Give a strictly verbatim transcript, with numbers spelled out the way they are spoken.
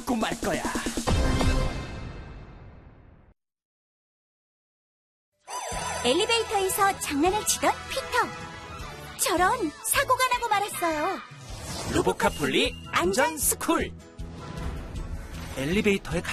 죽고 말 거야. 엘리베이터에서 장난을 치던 피터. 저런, 사고가 나고 말았어요. 로보카폴리 안전스쿨. 엘리베이터에 갇힌